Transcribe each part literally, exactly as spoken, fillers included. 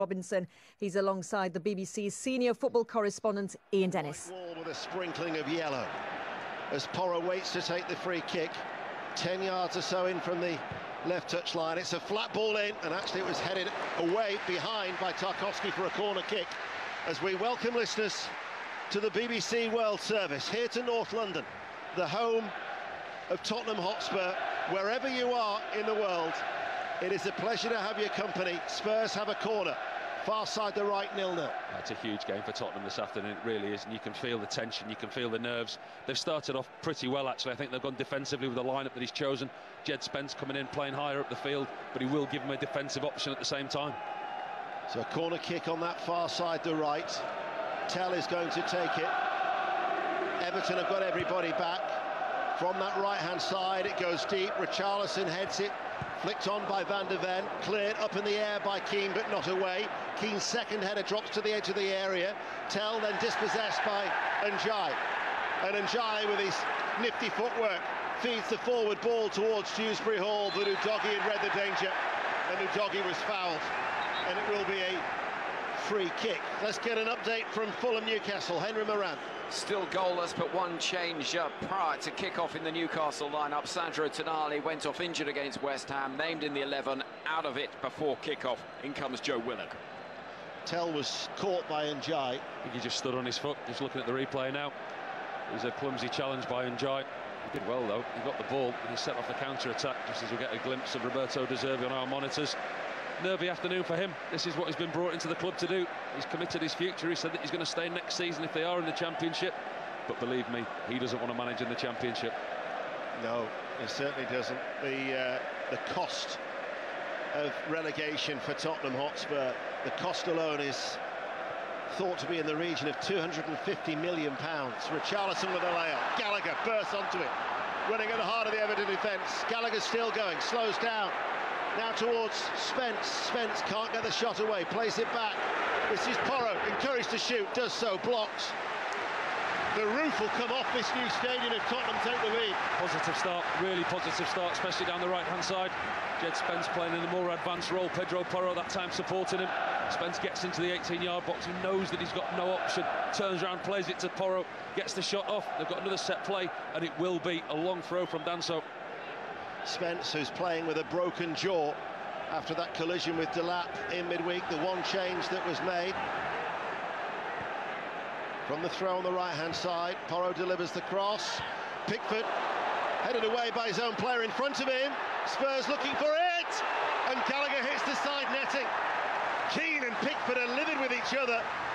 Robinson. He's alongside the B B C's senior football correspondent Ian Dennis. Wall with a sprinkling of yellow as Porro waits to take the free kick. Ten yards or so in from the left touch line. It's a flat ball in, and actually it was headed away behind by Tarkowski for a corner kick. As we welcome listeners to the B B C World Service here to North London, the home of Tottenham Hotspur. Wherever you are in the world, it is a pleasure to have your company. Spurs have a corner, far side the right, nil nil. It's a huge game for Tottenham this afternoon, it really is, and you can feel the tension, you can feel the nerves. They've started off pretty well, actually. I think they've gone defensively with the lineup that he's chosen. Jed Spence coming in, playing higher up the field, but he will give him a defensive option at the same time. So a corner kick on that far side the right. Tell is going to take it. Everton have got everybody back. From that right-hand side, it goes deep. Richarlison heads it. Flicked on by Van de Ven, cleared up in the air by Keane, but not away. Keane's second header drops to the edge of the area. Tell then dispossessed by N'Jai. And N'Jai, with his nifty footwork, feeds the forward ball towards Dewsbury Hall, but Udogie had read the danger, and Udogie was fouled. And it will be a free kick. Let's get an update from Fulham Newcastle. Henry Moran. Still goalless, but one change up prior to kick-off in the Newcastle lineup. Sandro Tonali went off injured against West Ham, named in the eleven, out of it before kick-off. In comes Joe Willock. Tell was caught by N'Jai. I think he just stood on his foot, just looking at the replay now. It was a clumsy challenge by N'Jai. He did well, though. He got the ball and he set off the counter-attack, just as we get a glimpse of Roberto De Zerbi on our monitors. Nervy afternoon for him. This is what he's been brought into the club to do. He's committed his future. He said that he's going to stay next season if they are in the Championship. But believe me, he doesn't want to manage in the Championship. No, he certainly doesn't. The uh, the cost of relegation for Tottenham Hotspur, the cost alone is thought to be in the region of two hundred fifty million pounds. Richarlison with a layup. Gallagher bursts onto it, running at the heart of the Everton defence. Gallagher's still going, slows down. Now towards Spence. Spence can't get the shot away, plays it back. This is Porro, encouraged to shoot, does so, blocked. The roof will come off this new stadium if Tottenham take the lead. Positive start, really positive start, especially down the right-hand side. Jed Spence playing in a more advanced role. Pedro Porro that time supporting him. Spence gets into the eighteen-yard box. He knows that he's got no option. Turns around, plays it to Porro, gets the shot off. They've got another set play, and it will be a long throw from Danso. Spence, who's playing with a broken jaw after that collision with Delap in midweek, the one change that was made. From the throw on the right-hand side, Porro delivers the cross. Pickford headed away by his own player in front of him. Spurs looking for it, and Gallagher hits the side netting. Keane and Pickford are livid with each other.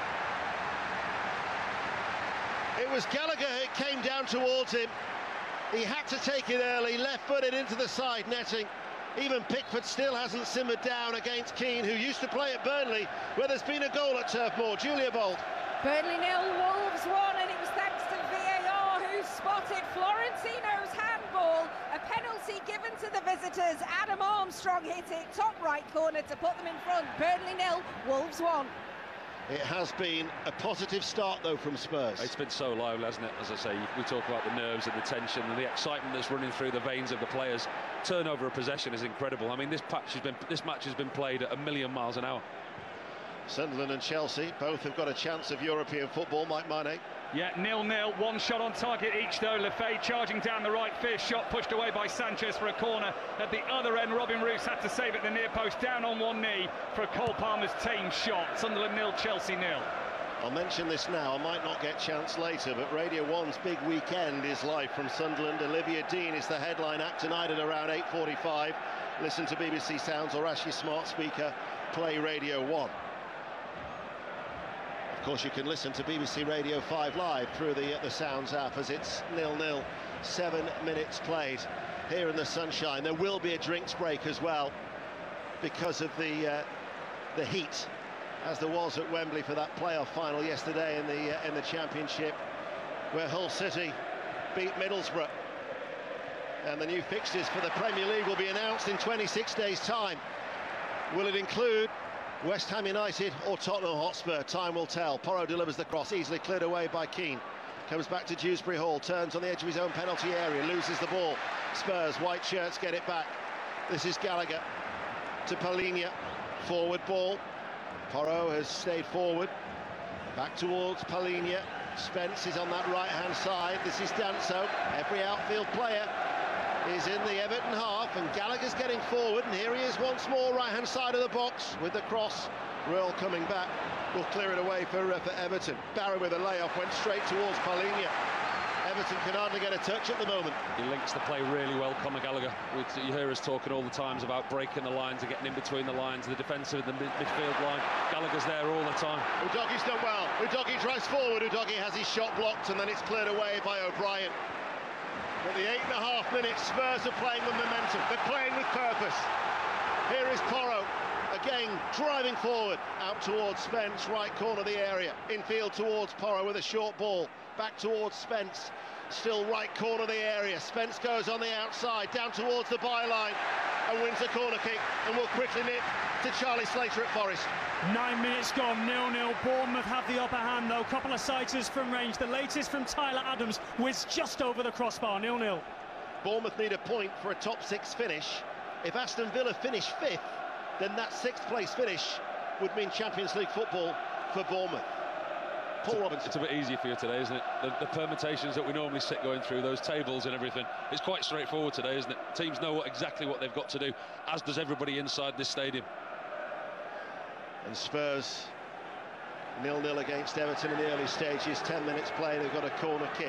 It was Gallagher who came down towards him. He had to take it early, left-footed into the side netting. Even Pickford still hasn't simmered down against Keane, who used to play at Burnley, where there's been a goal at Turf Moor. Julia Bold. Burnley nil, Wolves one, and it was thanks to V A R who spotted Florentino's handball. A penalty given to the visitors. Adam Armstrong hit it, top right corner to put them in front. Burnley nil, Wolves one. It has been a positive start, though, from Spurs. It's been so lively, hasn't it? As I say, we talk about the nerves and the tension and the excitement that's running through the veins of the players. Turnover of possession is incredible. I mean, this patch has been, this match has been played at a million miles an hour. Sunderland and Chelsea both have got a chance of European football. Mike Mane. Yeah, nil nil, one shot on target each though. Lefebvre charging down the right, fierce shot pushed away by Sanchez for a corner. At the other end, Robin Roos had to save it the near post, down on one knee for a Cole Palmer's tame shot. Sunderland nil, Chelsea nil. I'll mention this now, I might not get chance later, but Radio one's big weekend is live from Sunderland. Olivia Dean is the headline act tonight at around eight forty-five. Listen to B B C Sounds or ask your smart speaker, play Radio one. Of course, you can listen to B B C Radio five live through the, the Sounds app as it's nil nil, seven minutes played here in the sunshine. There will be a drinks break as well because of the uh, the heat, as there was at Wembley for that playoff final yesterday in the uh, in the Championship, where Hull City beat Middlesbrough. And the new fixtures for the Premier League will be announced in twenty-six days' time. Will it include West Ham United or Tottenham Hotspur? Time will tell. Porro delivers the cross, easily cleared away by Keane. Comes back to Dewsbury Hall, turns on the edge of his own penalty area, loses the ball. Spurs, white shirts, get it back. This is Gallagher to Palhinha. Forward ball. Porro has stayed forward. Back towards Palhinha. Spence is on that right-hand side. This is Danso. Every outfield player is in the Everton half, and Gallagher's getting forward, and here he is once more, right-hand side of the box with the cross. Ruel coming back, will clear it away for, uh, for Everton. Barry with a layoff went straight towards Palhinha. Everton can hardly get a touch at the moment. He links the play really well, Conor Gallagher. You hear us talking all the times about breaking the lines and getting in between the lines, the defensive and the mid midfield line. Gallagher's there all the time. Udogie's done well. Udogie drives forward. Udogie has his shot blocked, and then it's cleared away by O'Brien. But the eight and a half minutes, Spurs are playing with momentum. They're playing with purpose. Here is Porro, again driving forward, out towards Spence, right corner of the area. Infield towards Porro with a short ball. Back towards Spence, still right corner of the area. Spence goes on the outside, down towards the byline, and wins a corner kick, and will quickly nip to Charlie Slater at Forest. Nine minutes gone, nil nil. Bournemouth have the upper hand, though. Couple of sighters from range. The latest from Tyler Adams whizzed just over the crossbar, nil nil. Bournemouth need a point for a top six finish. If Aston Villa finish fifth, then that sixth place finish would mean Champions League football for Bournemouth. Paul Robinson. It's a bit easier for you today, isn't it? The, the permutations that we normally sit going through, those tables and everything, it's quite straightforward today, isn't it? Teams know what, exactly what they've got to do, as does everybody inside this stadium. And Spurs nil nil against Everton in the early stages. Ten minutes play, they've got a corner kick,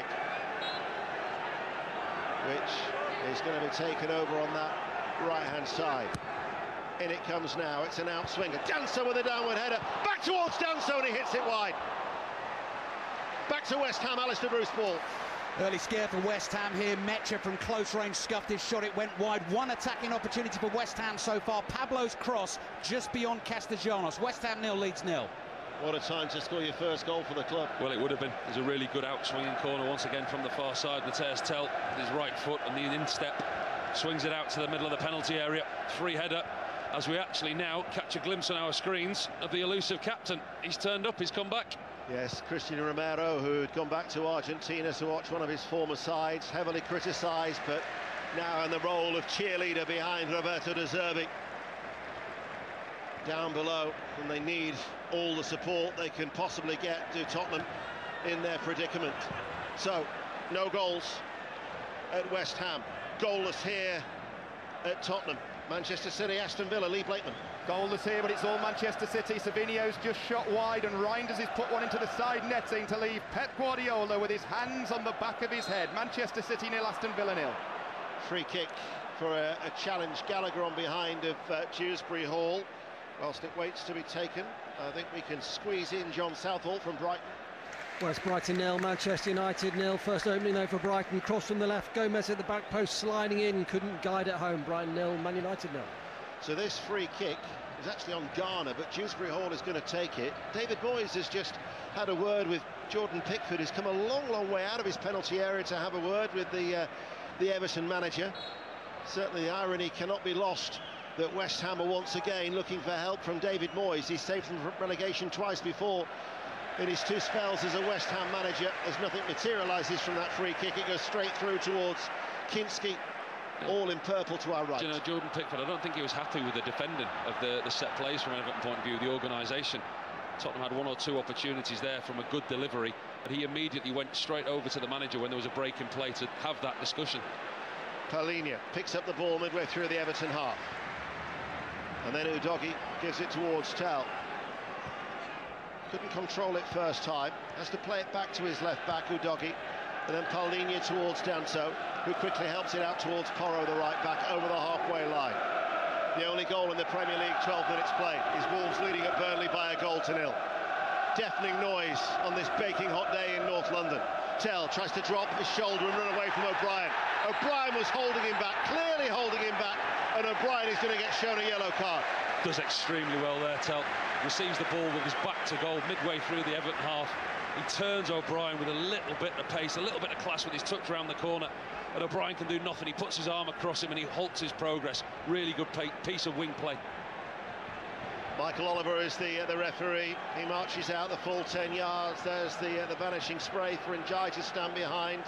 which is going to be taken over on that right-hand side. In it comes now, it's an outswinger. Danso with a downward header, back towards Danso, and he hits it wide. Back to West Ham, Alistair Bruce ball. Early scare for West Ham here. Mecha from close range scuffed his shot, it went wide. One attacking opportunity for West Ham so far. Pablo's cross just beyond Castellanos. West Ham nil, Leeds nil. What a time to score your first goal for the club. Well, it would have been. There's a really good outswinging corner once again from the far side. Matthias Tell, his right foot and the instep, swings it out to the middle of the penalty area. Free header, as we actually now catch a glimpse on our screens of the elusive captain. He's turned up, he's come back. Yes, Christian Romero, who had gone back to Argentina to watch one of his former sides, heavily criticised, but now in the role of cheerleader behind Roberto De Zerbi. Down below, and they need all the support they can possibly get to Tottenham in their predicament. So, no goals at West Ham. Goalless here at Tottenham. Manchester City, Aston Villa, Lee Blakeman. Goalless here, but it's all Manchester City. Savinho's just shot wide, and Reinders has put one into the side netting to leave Pep Guardiola with his hands on the back of his head. Manchester City nil, Aston Villa nil. Free kick for a, a challenge. Gallagher on behind of uh, Dewsbury Hall. Whilst it waits to be taken, I think we can squeeze in John Southall from Brighton. Well, it's Brighton nil, Manchester United nil. First opening though for Brighton, cross from the left, Gomez at the back post sliding in, couldn't guide at home. Brighton nil, Man United nil. So this free kick is actually on Garner, but Dewsbury Hall is going to take it. David Moyes has just had a word with Jordan Pickford, who's come a long, long way out of his penalty area to have a word with the, uh, the Everton manager. Certainly the irony cannot be lost that West Ham are once again looking for help from David Moyes. He's saved them from relegation twice before in his two spells as a West Ham manager, as nothing materialises from that free kick. It goes straight through towards Kinski, all in purple to our right. You know, Jordan Pickford, I don't think he was happy with the defending of the, the set plays from an Everton point of view, the organisation. Tottenham had one or two opportunities there from a good delivery, but he immediately went straight over to the manager when there was a break in play to have that discussion. Palhinha picks up the ball midway through the Everton half. And then Udogie gives it towards Tell. Couldn't control it first time. Has to play it back to his left back, Udogie. And then Palhinha towards Danso, who quickly helps it out towards Porro, the right back, over the halfway line. The only goal in the Premier League twelve minutes played is Wolves leading at Burnley by a goal to nil. Deafening noise on this baking hot day in North London. Tell tries to drop his shoulder and run away from O'Brien. O'Brien was holding him back, clearly holding him back, and O'Brien is going to get shown a yellow card. Does extremely well there, Tell. Receives the ball with his back to goal midway through the Everton half. He turns O'Brien with a little bit of pace, a little bit of class with his touch around the corner, and O'Brien can do nothing. He puts his arm across him and he halts his progress. Really good piece of wing play. Michael Oliver is the uh, the referee. He marches out the full ten yards. There's the uh, the vanishing spray for Ndiaye to stand behind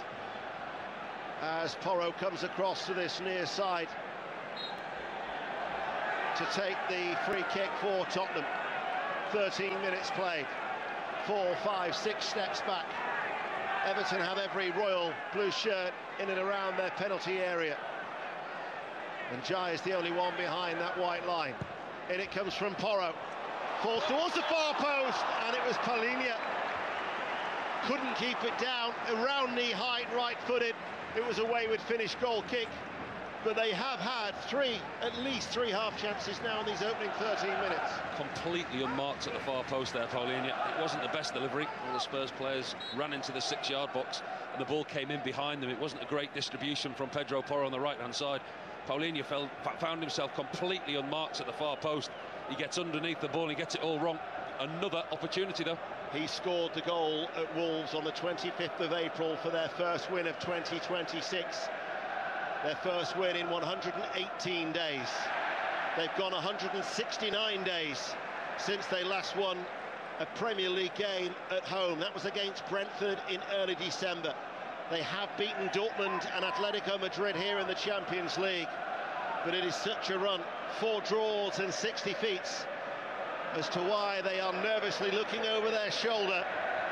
as Porro comes across to this near side to take the free kick for Tottenham. thirteen minutes played. Four, five, six steps back. Everton have every royal blue shirt in and around their penalty area. And Jai is the only one behind that white line. In it comes from Porro. Falls towards the far post, and it was Palhinha. Couldn't keep it down, around knee height, right-footed. It was a wayward finish goal kick. But they have had three, at least three half chances now in these opening thirteen minutes. Completely unmarked at the far post there, Palhinha. It wasn't the best delivery. All the Spurs players ran into the six-yard box, and the ball came in behind them. It wasn't a great distribution from Pedro Porro on the right-hand side. Palhinha fell, found himself completely unmarked at the far post. He gets underneath the ball and he gets it all wrong. Another opportunity, though. He scored the goal at Wolves on the twenty-fifth of April for their first win of twenty twenty-six. Their first win in one hundred eighteen days. They've gone one hundred sixty-nine days since they last won a Premier League game at home. That was against Brentford in early December. They have beaten Dortmund and Atletico Madrid here in the Champions League. But it is such a run, four draws and six defeats, as to why they are nervously looking over their shoulder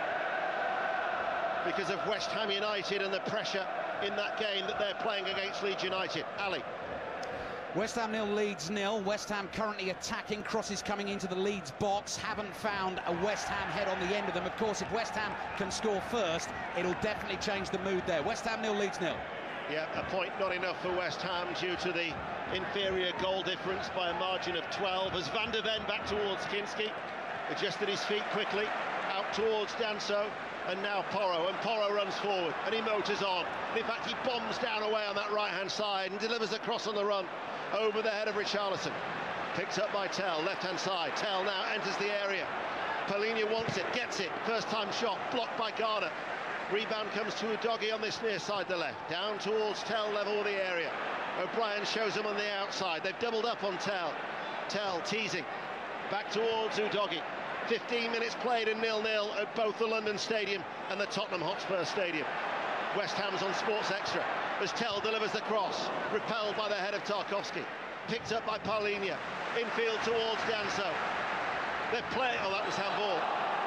because of West Ham United and the pressure in that game that they're playing against Leeds United. Ali. West Ham nil, Leeds nil. West Ham currently attacking, crosses coming into the Leeds box. Haven't found a West Ham head on the end of them. Of course, if West Ham can score first, it'll definitely change the mood there. West Ham nil, Leeds nil. Yeah, a point not enough for West Ham due to the inferior goal difference by a margin of twelve, as Van der Ven back towards Kinski, adjusted his feet quickly, out towards Danso, and now Porro, and Porro runs forward, and he motors on. In fact, he bombs down away on that right-hand side and delivers a cross on the run over the head of Richarlison. Picked up by Tell, left-hand side. Tell now enters the area. Palhinha wants it, gets it. First-time shot, blocked by Garner. Rebound comes to Udogie on this near side, the left. Down towards Tell, level with the area. O'Brien shows him on the outside. They've doubled up on Tell. Tell teasing. Back towards Udogie. fifteen minutes played in nil nil at both the London Stadium and the Tottenham Hotspur Stadium. West Ham's on Sports Extra as Tell delivers the cross, repelled by the head of Tarkowski. Picked up by Palhinha. Infield towards Danso. They're playing. Oh, that was handball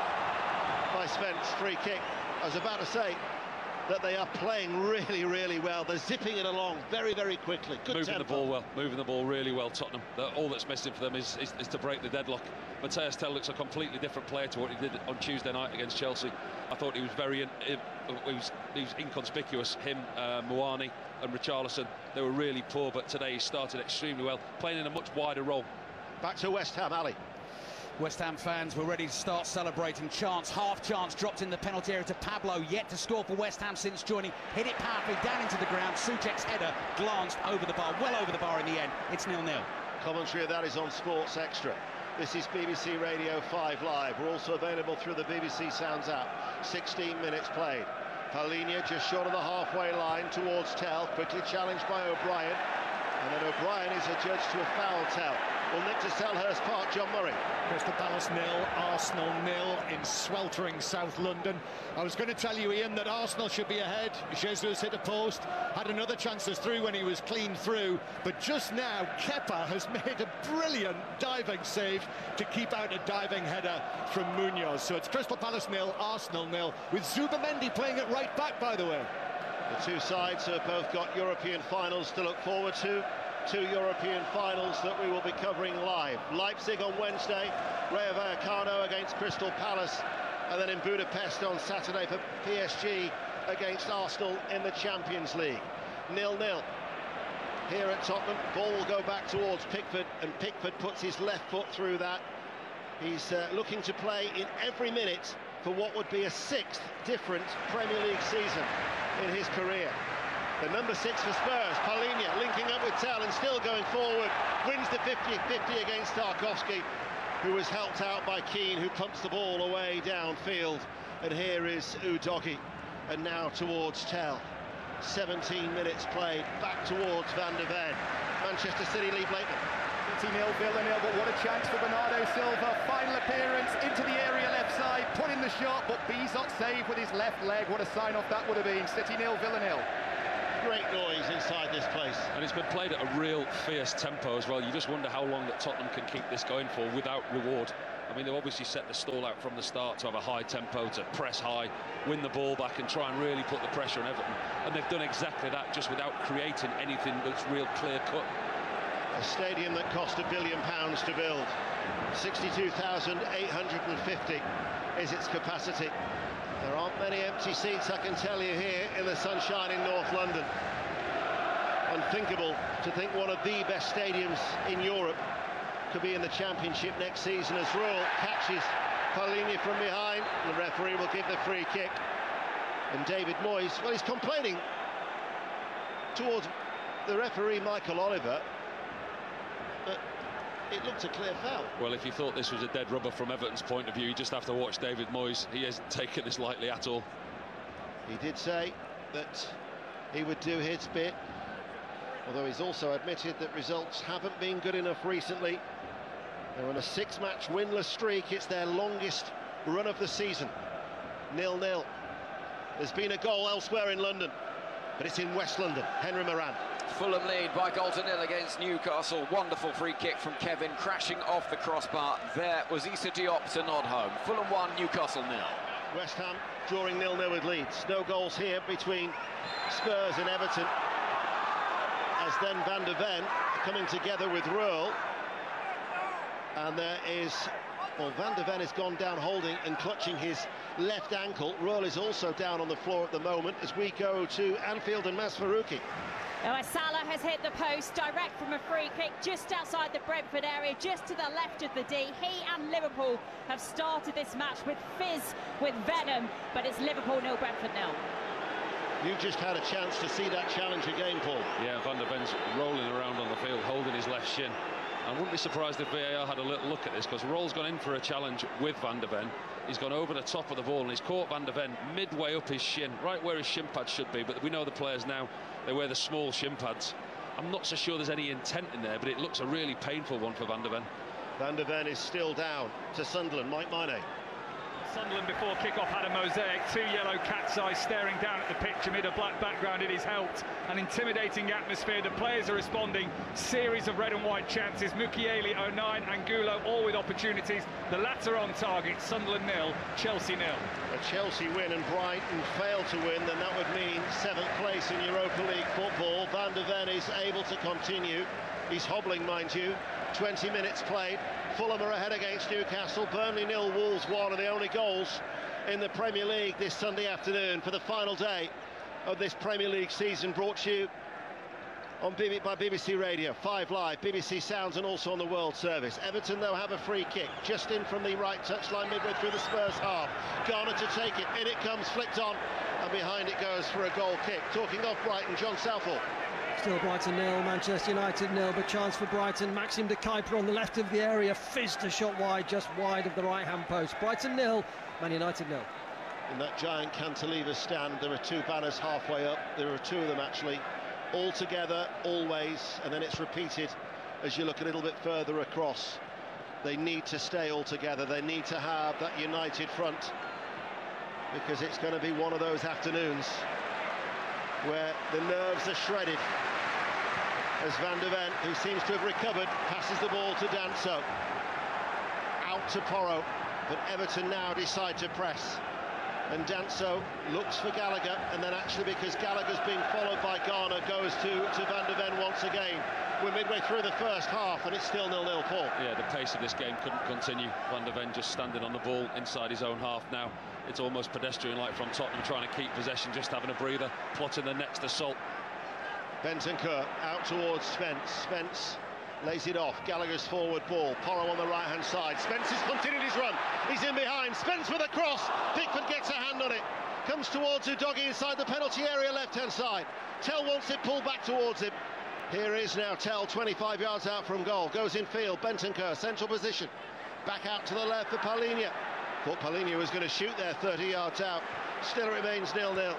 by Spence. Free kick. I was about to say that they are playing really, really well. They're zipping it along very, very quickly. Good moving tempo. the ball well, moving the ball really well, Tottenham. The, all that's missing for them is, is, is to break the deadlock. Matthias Tell looks a completely different player to what he did on Tuesday night against Chelsea. I thought he was very in, in, he was, he was inconspicuous. Him, uh, Muani and Richarlison, they were really poor, but today he started extremely well, playing in a much wider role. Back to West Ham, Ali. West Ham fans were ready to start celebrating. Chance, half chance, dropped in the penalty area to Pablo, yet to score for West Ham since joining. Hit it powerfully down into the ground. Souček's header glanced over the bar, well over the bar in the end. It's nil nil. Commentary of that is on Sports Extra. This is B B C Radio five Live. We're also available through the B B C Sounds app. sixteen minutes played. Palhinha just short of the halfway line towards Tell, quickly challenged by O'Brien. And then O'Brien is adjudged to a foul. Tell will nick to Selhurst Park. John Murray. Crystal Palace nil, Arsenal nil in sweltering South London. I was going to tell you, Ian, that Arsenal should be ahead. Jesus hit a post, had another chance as through when he was clean through, but just now Kepa has made a brilliant diving save to keep out a diving header from Munoz. So it's Crystal Palace nil, Arsenal nil, with Zubamendi playing it right back, by the way. The two sides have both got European finals to look forward to. Two European finals that we will be covering live. Leipzig on Wednesday, Rayo Vallecano against Crystal Palace, and then in Budapest on Saturday for P S G against Arsenal in the Champions League. nil nil here at Tottenham. Ball will go back towards Pickford, and Pickford puts his left foot through that. He's uh, looking to play in every minute for what would be a sixth different Premier League season in his career. The number six for Spurs, Palhinha, linking up with Tell and still going forward, wins the fifty fifty against Tarkowski, who was helped out by Keane, who pumps the ball away downfield. And here is Udogie, and now towards Tell. seventeen minutes played, back towards Van der Ven. Manchester City lead Leighton. City nil, Villa nil, but what a chance for Bernardo Silva. Final appearance into the area left side, put in the shot, but Bizot saved with his left leg. What a sign-off that would have been. City nil, Villa nil. Great noise inside this place. And it's been played at a real fierce tempo as well. You just wonder how long that Tottenham can keep this going for without reward. I mean, they've obviously set the stall out from the start to have a high tempo, to press high, win the ball back and try and really put the pressure on Everton. And they've done exactly that, just without creating anything that's real clear-cut. A stadium that cost a billion pounds to build. sixty-two thousand eight hundred fifty is its capacity. There aren't many empty seats, I can tell you, here in the sunshine in North London. Unthinkable to think one of the best stadiums in Europe could be in the Championship next season, as Röhrl catches Palhinha from behind. The referee will give the free kick. And David Moyes, well, he's complaining towards the referee, Michael Oliver, but it looked a clear foul. Well, if you thought this was a dead rubber from Everton's point of view, you just have to watch David Moyes. He hasn't taken this lightly at all. He did say that he would do his bit, although he's also admitted that results haven't been good enough recently. They're on a six-match winless streak. It's their longest run of the season. nil nil. There's been a goal elsewhere in London, but it's in West London. Henry Moran. Fulham lead by goal to nil against Newcastle. Wonderful free kick from Kevin, crashing off the crossbar. There was Issa Diop to nod home. Fulham one, Newcastle nil. West Ham drawing nil nil with Leeds. No goals here between Spurs and Everton, as then Van de Ven coming together with Röhrl. And there is, well, Van de Ven has gone down holding and clutching his left ankle. Röhrl is also down on the floor at the moment as we go to Anfield and Masfarouki. Oh, Salah has hit the post direct from a free kick just outside the Brentford area, just to the left of the D. He and Liverpool have started this match with fizz, with venom, but it's Liverpool nil, Brentford nil. You just had a chance to see that challenge again, Paul. Yeah, Van de Ven's rolling around on the field, holding his left shin. I wouldn't be surprised if V A R had a little look at this, because Röhrl's gone in for a challenge with Van de Ven. He's gone over the top of the ball and he's caught Van de Ven midway up his shin, right where his shin pads should be. But we know the players now, they wear the small shin pads. I'm not so sure there's any intent in there, but it looks a really painful one for Van de Ven. Van de Ven is still down to Sunderland. Mike Maine. Sunderland before kick-off had a mosaic, two yellow cat's eyes staring down at the pitch amid a black background. It has helped an intimidating atmosphere. The players are responding. Series of red and white chances. Mukiele, O'Nien, Angulo, all with opportunities. The latter on target. Sunderland nil, Chelsea nil. A Chelsea win and Brighton fail to win, then that would mean seventh place in Europa League football. Van de Ven is able to continue. He's hobbling, mind you. twenty minutes played. Fulham are ahead against Newcastle. Burnley nil, Wolves one, are the only goals in the Premier League this Sunday afternoon for the final day of this Premier League season, brought to you on B B, by B B C Radio, five Live, B B C Sounds, and also on the World Service. Everton, though, have a free kick just in from the right touchline midway through the Spurs half. Garner to take it, in it comes, flicked on, and behind it goes for a goal kick. Talking off Brighton, John Southall. Still Brighton nil, Manchester United nil, but chance for Brighton. Maxim de Kuyper on the left of the area, fizzed a shot wide, just wide of the right-hand post. Brighton nil, Man United nil. In that giant cantilever stand, there are two banners halfway up. There are two of them, actually, all together, always, and then it's repeated as you look a little bit further across. They need to stay all together. They need to have that united front, because it's going to be one of those afternoons where the nerves are shredded as Van de Ven, who seems to have recovered, passes the ball to Danso. Out to Porro, but Everton now decide to press. And Danso looks for Gallagher, and then actually, because Gallagher's being followed by Garner, goes to, to Van de Ven once again. We're midway through the first half, and it's still nil nil, Paul. Yeah, the pace of this game couldn't continue. Van de Ven just standing on the ball inside his own half now. It's almost pedestrian-like from Tottenham, trying to keep possession, just having a breather, plotting the next assault. Bentancur out towards Spence. Spence lays it off. Gallagher's forward ball. Porro on the right-hand side. Spence has continued his run. He's in behind. Spence with a cross. Pickford gets a hand on it. Comes towards Udogie inside the penalty area, left-hand side. Tell wants it pulled back towards him. Here is now Tell, twenty-five yards out from goal. Goes in field. Bentancur, central position. Back out to the left for Palhinha. Thought Palhinha was going to shoot there, thirty yards out. Still it remains nil nil.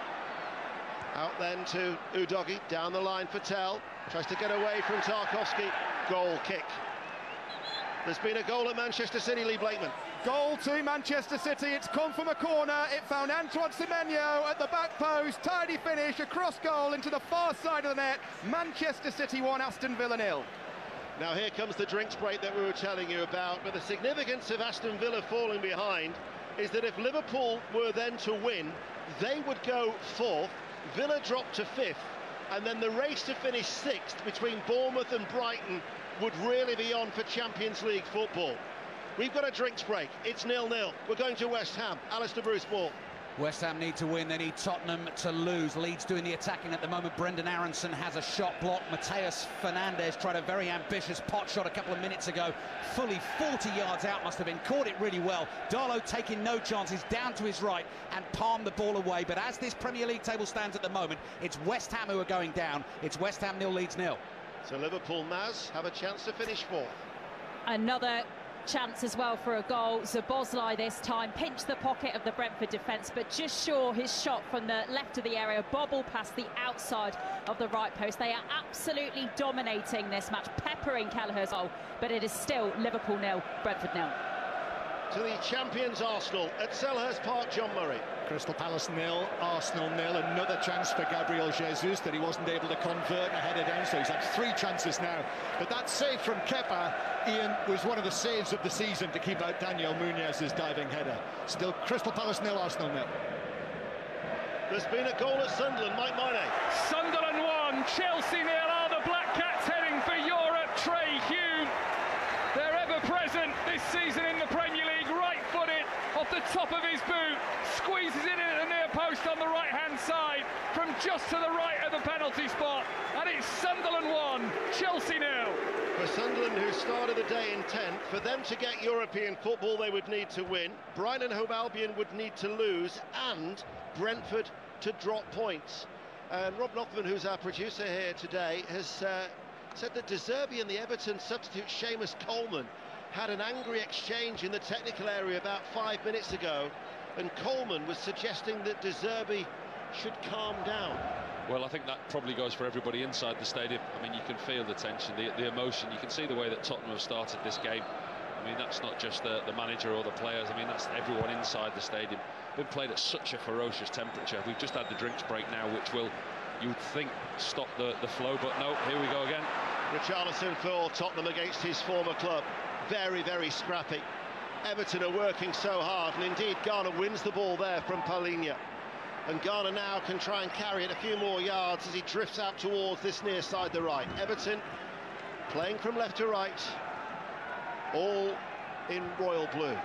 Out then to Udogie, down the line for Tell. Tries to get away from Tarkowski. Goal kick. There's been a goal at Manchester City, Lee Blakeman. Goal to Manchester City. It's come from a corner. It found Antoine Semenyo at the back post. Tidy finish, a cross goal into the far side of the net. Manchester City one, Aston Villa nil. Now here comes the drinks break that we were telling you about, but the significance of Aston Villa falling behind is that if Liverpool were then to win, they would go fourth, Villa dropped to fifth, and then the race to finish sixth between Bournemouth and Brighton would really be on for Champions League football. We've got a drinks break, it's nil nil, we're going to West Ham. Alistair Bruce Ball. West Ham need to win, they need Tottenham to lose. Leeds doing the attacking at the moment. Brendan Aronson has a shot block. Mateus Fernandes tried a very ambitious pot shot a couple of minutes ago. Fully forty yards out, must have been. Caught it really well. Darlow taking no chances, down to his right and palmed the ball away. But as this Premier League table stands at the moment, it's West Ham who are going down. It's West Ham nil, Leeds nil. So Liverpool, Maz, have a chance to finish fourth. Another chance as well for a goal. Szoboszlai this time pinched the pocket of the Brentford defence, but just sure his shot from the left of the area bobbled past the outside of the right post. They are absolutely dominating this match, peppering Kelleher's goal, but it is still Liverpool nil, Brentford nil. To the champions Arsenal at Selhurst Park, John Murray. Crystal Palace nil, Arsenal nil. Another chance for Gabriel Jesus that he wasn't able to convert and head it down, so he's had three chances now. But that save from Kepa, Ian, was one of the saves of the season to keep out Daniel Munez's diving header. Still Crystal Palace nil, Arsenal nil. There's been a goal at Sunderland, Mike Minay. Sunderland one, Chelsea nil. Are the Black Cats heading for Europe? Trey Hume, they're ever present this season in the Premier League, right-footed off the top of his boot, squeezes it in at the near post on the right-hand side from just to the right of the penalty spot, and it's Sunderland one, Chelsea nil. For Sunderland, who started the day in tenth, for them to get European football they would need to win, Brighton and Hove Albion would need to lose, and Brentford to drop points. And Rob Nockman, who's our producer here today, has uh, said that De Zerbi and the Everton substitute Seamus Coleman had an angry exchange in the technical area about five minutes ago, and Coleman was suggesting that De Zerbi should calm down. Well, I think that probably goes for everybody inside the stadium. I mean, you can feel the tension, the, the emotion. You can see the way that Tottenham have started this game. I mean, that's not just the, the manager or the players. I mean, that's everyone inside the stadium. Been played at such a ferocious temperature. We've just had the drinks break now, which will, you would think, stop the, the flow. But no, here we go again. Richarlison for Tottenham against his former club. Very, very scrappy. Everton are working so hard, and indeed Garner wins the ball there from Paulinho. And Garner now can try and carry it a few more yards as he drifts out towards this near side the right. Everton playing from left to right, all in royal blue.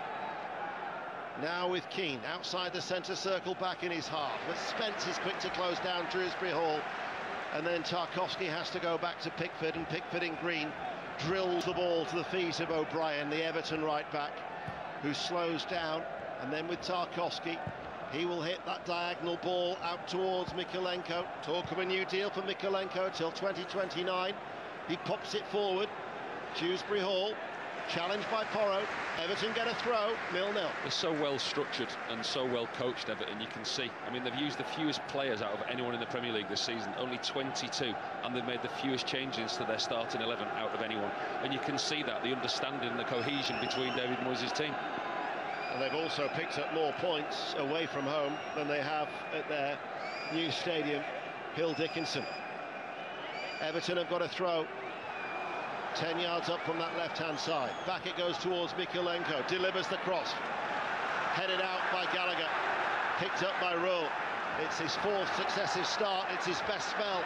Now with Keane outside the centre circle, back in his half, but Spence is quick to close down Shrewsbury Hall, and then Tarkowski has to go back to Pickford, and Pickford in green drills the ball to the feet of O'Brien, the Everton right back, who slows down, and then with Tarkowski, he will hit that diagonal ball out towards Mykolenko. Talk of a new deal for Mykolenko till twenty twenty-nine. He pops it forward. Shrewsbury Hall, challenged by Porro. Everton get a throw, nil nil. They're so well structured and so well coached, Everton, you can see. I mean, they've used the fewest players out of anyone in the Premier League this season, only twenty-two, and they've made the fewest changes to their starting eleven out of anyone. And you can see that, the understanding and the cohesion between David Moyes' team. And they've also picked up more points away from home than they have at their new stadium, Hill Dickinson. Everton have got a throw. ten yards up from that left-hand side. Back it goes towards Mykolenko. Delivers the cross. Headed out by Gallagher. Picked up by Ruhl. It's his fourth successive start. It's his best spell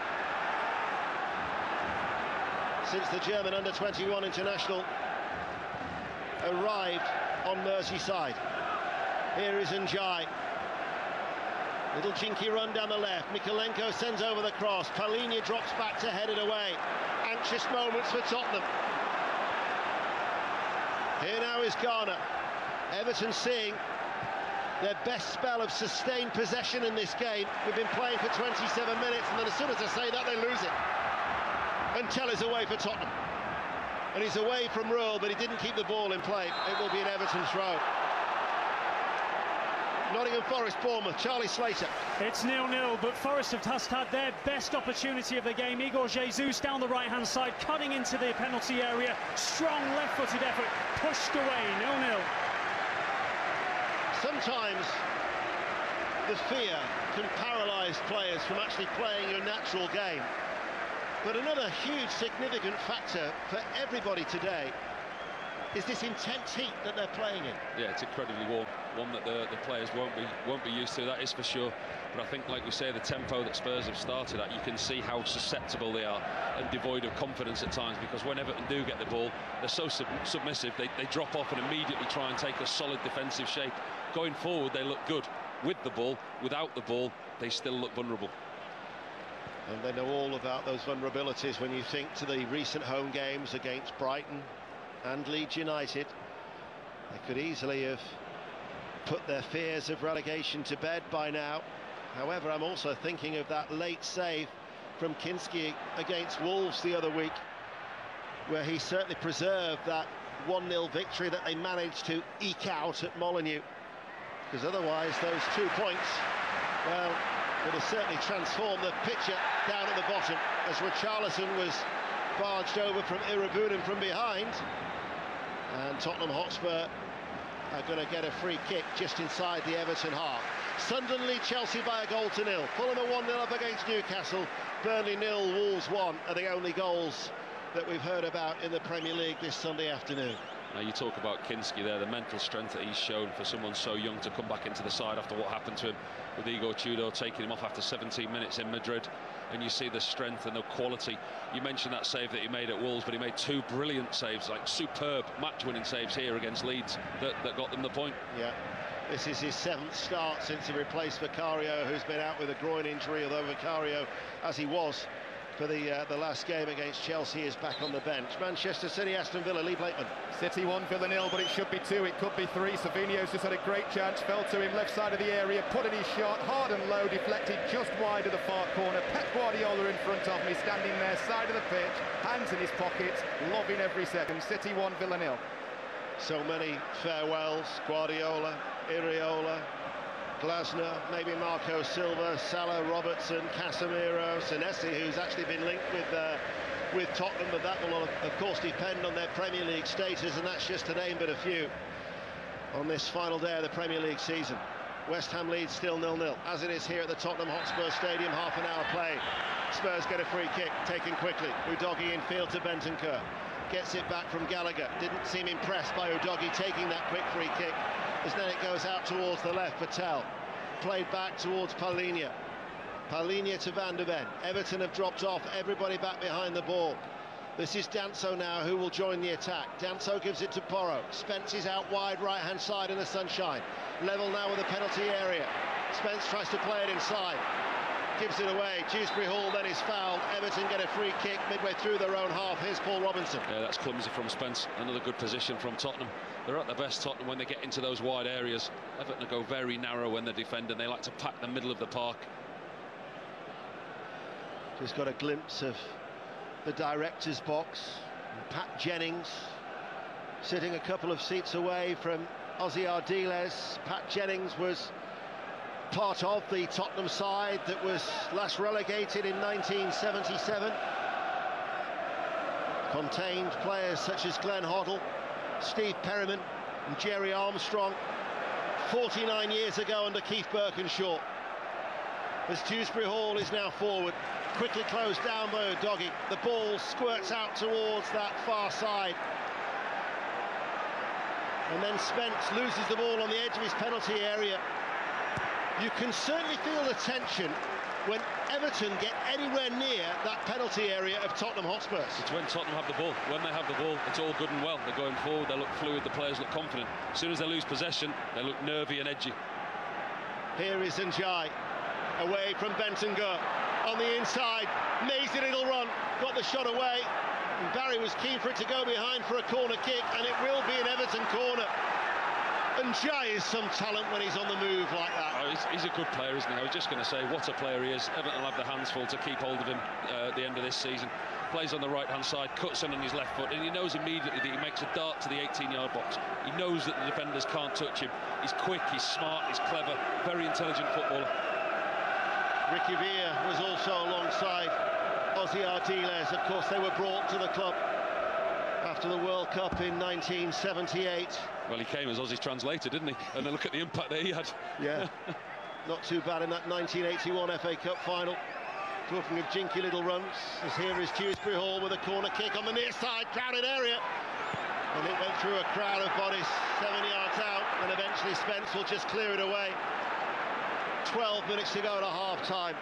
since the German under twenty-one international arrived on Merseyside. Here is Njai. Little jinky run down the left. Mykolenko sends over the cross. Paulinho drops back to head it away. Anxious moments for Tottenham. Here now is Garner. Everton seeing their best spell of sustained possession in this game. We've been playing for twenty-seven minutes, and then as soon as I say that, they lose it. And Teller's away for Tottenham. And he's away from Ruhl, but he didn't keep the ball in play. It will be an Everton throw. Nottingham Forest, Bournemouth, Charlie Slater. It's nil nil, but Forest have just had their best opportunity of the game. Igor Jesus down the right-hand side, cutting into the penalty area. Strong left-footed effort, pushed away, nil nil. Sometimes the fear can paralyse players from actually playing your natural game. But another huge significant factor for everybody today is this intense heat that they're playing in. Yeah, it's incredibly warm, one that the, the players won't be won't be used to, that is for sure. But I think, like we say, the tempo that Spurs have started at, you can see how susceptible they are and devoid of confidence at times, because when Everton do get the ball, they're so sub submissive, they, they drop off and immediately try and take a solid defensive shape. Going forward, they look good. With the ball, without the ball, they still look vulnerable. And they know all about those vulnerabilities when you think to the recent home games against Brighton and Leeds United. They could easily have put their fears of relegation to bed by now. However, I'm also thinking of that late save from Kinski against Wolves the other week, where he certainly preserved that one nil victory that they managed to eke out at Molineux. Because otherwise, those two points, well, would have certainly transformed the picture down at the bottom, as Richarlison was barged over from Irabunen from behind. And Tottenham Hotspur are going to get a free kick just inside the Everton half. Sunderland lead Chelsea by a goal to nil. Fulham are one nil up against Newcastle. Burnley nil, Wolves one are the only goals that we've heard about in the Premier League this Sunday afternoon. Now, you talk about Kinski there, the mental strength that he's shown for someone so young to come back into the side after what happened to him with Igor Tudor taking him off after seventeen minutes in Madrid. And you see the strength and the quality. You mentioned that save that he made at Wolves, but he made two brilliant saves, like superb match-winning saves here against Leeds that, that got them the point. Yeah, this is his seventh start since he replaced Vicario, who's been out with a groin injury, although Vicario, as he was for the uh, the last game against Chelsea, is back on the bench. Manchester City, Aston Villa, Lee Blakeman. City one, Villa nil, but it should be two, it could be three. Savino's just had a great chance, fell to him, left side of the area, put in his shot, hard and low, deflected just wide of the far corner. Pep Guardiola in front of me, standing there, side of the pitch, hands in his pockets, loving every second. City one, Villa nil. So many farewells: Guardiola, Iraola, Glasner, maybe Marco Silva, Salah, Robertson, Casemiro, Senesi, who's actually been linked with uh, with Tottenham, but that will of course depend on their Premier League status, and that's just to name but a few on this final day of the Premier League season. West Ham leads still nil nil, as it is here at the Tottenham Hotspur Stadium. Half an hour play. Spurs get a free kick, taken quickly. Udogie in field to Bentancur. Gets it back from Gallagher. Didn't seem impressed by Udogie taking that quick free kick, as then it goes out towards the left. Patel played back towards Paulinho. Paulinho to Van der Ven. Everton have dropped off, everybody back behind the ball. This is Danso now, who will join the attack. Danso gives it to Porro. Spence is out wide, right hand side in the sunshine. Level now with the penalty area. Spence tries to play it inside, gives it away. Dewsbury Hall then is fouled. Everton get a free kick midway through their own half. Here's Paul Robinson. Yeah, that's clumsy from Spence. Another good position from Tottenham. They're at their best, Tottenham, when they get into those wide areas. Everton go very narrow when they're defending. They like to pack the middle of the park. Just got a glimpse of the director's box. Pat Jennings sitting a couple of seats away from Ozzy Ardiles. Pat Jennings was part of the Tottenham side that was last relegated in nineteen seventy-seven. Contained players such as Glenn Hoddle, Steve Perryman and Jerry Armstrong forty-nine years ago under Keith Birkinshaw. As Dewsbury Hall is now forward, quickly closed down by Udogie. The ball squirts out towards that far side. And then Spence loses the ball on the edge of his penalty area. You can certainly feel the tension when Everton get anywhere near that penalty area of Tottenham Hotspur. It's when Tottenham have the ball. When they have the ball, it's all good and well. They're going forward, they look fluid, the players look confident. As soon as they lose possession, they look nervy and edgy. Here is Njai, away from Bentancur. On the inside, mazy little run, got the shot away. And Barry was keen for it to go behind for a corner kick, and it will be an Everton corner. And Njai is some talent when he's on the move like that. Oh, he's, he's a good player, isn't he? I was just going to say, what a player he is. Everton will have their hands full to keep hold of him uh, at the end of this season. Plays on the right-hand side, cuts in on his left foot, and he knows immediately that he makes a dart to the eighteen-yard box. He knows that the defenders can't touch him. He's quick, he's smart, he's clever, very intelligent footballer. Ricky Villa was also alongside Ozzy Ardiles. Of course, they were brought to the club after the World Cup in nineteen seventy-eight. Well, he came as Ozzy's translator, didn't he? And then look at the impact that he had. Yeah, not too bad in that nineteen eighty-one F A Cup final. Talking of jinky little runs, as here is Dewsbury Hall with a corner kick on the near side, crowded area. And it went through a crowd of bodies, seven yards out, and eventually Spence will just clear it away. twelve minutes to go to half-time.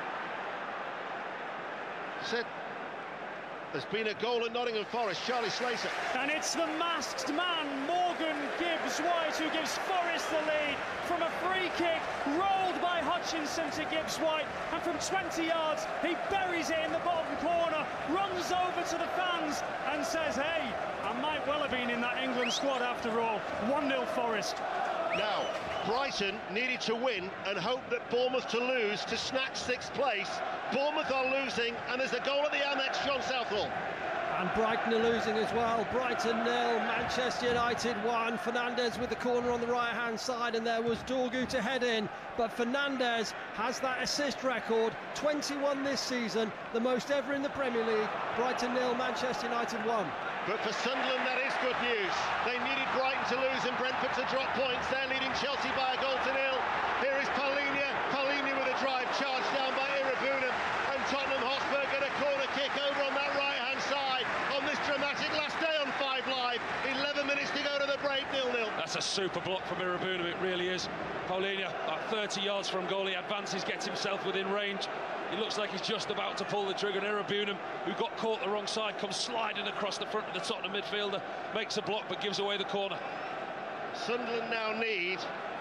Said there's been a goal at Nottingham Forest, Charlie Slater. And it's the masked man, Morgan Gibbs-White, who gives Forest the lead from a free kick, rolled by Hutchinson to Gibbs-White, and from twenty yards, he buries it in the bottom corner, runs over to the fans and says, hey, I might well have been in that England squad after all. one nil Forest. Now, Brighton needed to win and hope that Bournemouth to lose to snatch sixth place. Bournemouth are losing, and there's a goal at the Amex, John Southall. And Brighton are losing as well. Brighton nil, Manchester United one. Fernandes with the corner on the right-hand side, and there was Dorgu to head in. But Fernandes has that assist record, twenty-one this season, the most ever in the Premier League. Brighton nil, Manchester United one. But for Sunderland, that is good news. They needed Brighton to lose and Brentford to drop points. They're leading Chelsea by a goal to nil. Here is Paulinho. Paulinho with a drive charged down by Irabunam. And Tottenham Hotspur get a corner kick over on that right-hand side on this dramatic last day on Five Live. eleven minutes to go to the break, nil nil. That's a super block from Irabunam, it really is. Paulinho, at thirty yards from goal, he advances, gets himself within range. He looks like he's just about to pull the trigger, and Irabunam, who got caught the wrong side, comes sliding across the front of the Tottenham midfielder, makes a block but gives away the corner. Sunderland now need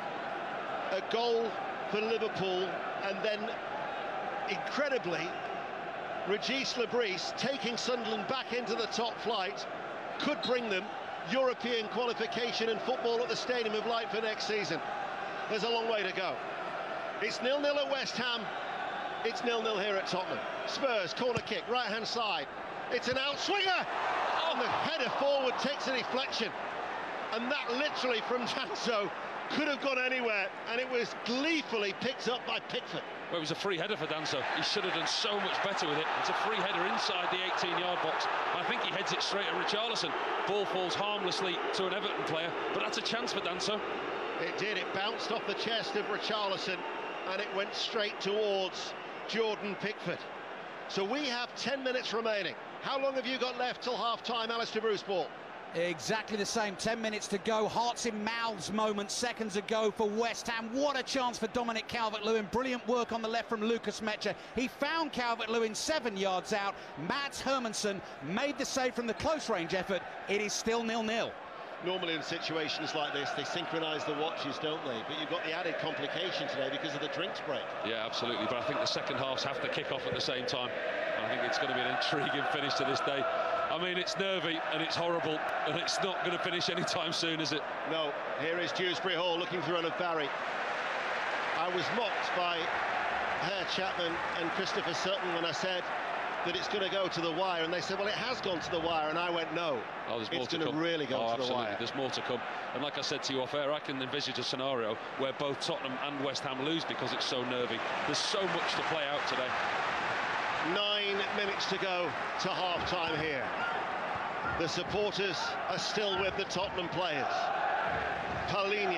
a goal for Liverpool, and then, incredibly, Regis Lebris, taking Sunderland back into the top flight, could bring them European qualification and football at the Stadium of Light for next season. There's a long way to go. It's nil nil at West Ham. It's nil nil here at Tottenham. Spurs, corner kick, right-hand side. It's an outswinger! And the header forward takes a deflection. And that literally from Danso could have gone anywhere, and it was gleefully picked up by Pickford. Well, it was a free header for Danso. He should have done so much better with it. It's a free header inside the eighteen-yard box. I think he heads it straight at Richarlison. Ball falls harmlessly to an Everton player, but that's a chance for Danso. It did. It bounced off the chest of Richarlison, and it went straight towards Jordan Pickford. So we have ten minutes remaining. How long have you got left till half-time, Alistair Bruce-Ball? Exactly the same, ten minutes to go. Hearts in mouths moment seconds ago for West Ham. What a chance for Dominic Calvert-Lewin. Brilliant work on the left from Lucas Mecha. He found Calvert-Lewin seven yards out. Mats Hermansson made the save from the close range effort. It is still nil nil. Normally in situations like this, they synchronise the watches, don't they? But you've got the added complication today because of the drinks break. Yeah, absolutely. But I think the second halves have to kick off at the same time. I think it's going to be an intriguing finish to this day. I mean, it's nervy and it's horrible, and it's not going to finish anytime soon, is it? No. Here is Dewsbury Hall looking for run of Barry. I was mocked by Herr Chapman and Christopher Sutton when I said that it's going to go to the wire, and they said, well, it has gone to the wire, and I went, no. Oh, there's more it's to going come. to really go oh, to absolutely. the wire. There's more to come. And like I said to you off air, I can envisage a scenario where both Tottenham and West Ham lose because it's so nervy. There's so much to play out today. Nine minutes to go to half-time here. The supporters are still with the Tottenham players. Paulinho.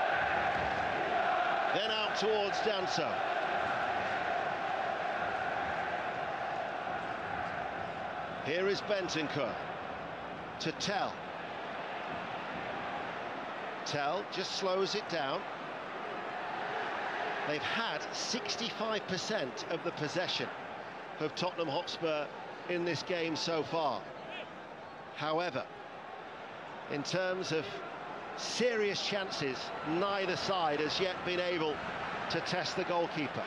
Then out towards Danso. Here is Bentancur to Tell. Tell just slows it down. They've had sixty-five percent of the possession of Tottenham Hotspur in this game so far. However, in terms of serious chances, neither side has yet been able to test the goalkeeper.